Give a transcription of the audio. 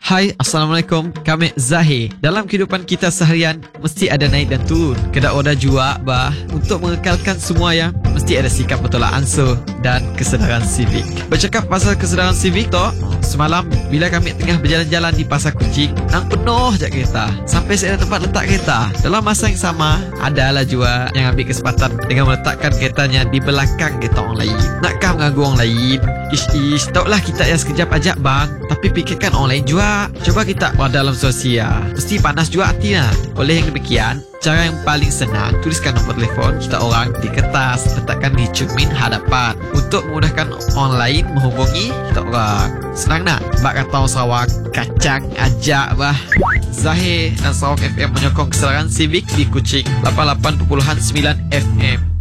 Hai, Assalamualaikum. Kami Zahir. Dalam kehidupan kita seharian mesti ada naik dan turun. Kedak oda jua bah. Untuk mengekalkan semua yang mesti ada sikap bertolak ansur dan kesedaran sivik. Bercakap pasal kesedaran sivik tu, semalam bila kami tengah berjalan-jalan di Pasar Kucing, nang penuh je kereta. Sampai saya ada tempat letak kereta. Dalam masa yang sama, adalah jua yang ambil kesempatan dengan meletakkan keretanya di belakang kereta orang lain. Nakkah mengganggu orang lain? Ish, taulah kita yang sekejap ajak bang, tapi fikirkan orang lain jua. Cuba kita dalam sosial, mesti panas juga hatinya. Oleh yang demikian, cara yang paling senang, tuliskan nombor telefon kita orang di kertas, letakkan di cermin hadapan untuk memudahkan orang lain menghubungi kita orang. Senang nak? Bak kata orang Sarawak, kacang ajak bah. Zahir dan Sarawak FM menyokong kesedaran sivik di Kuching 88.9 FM.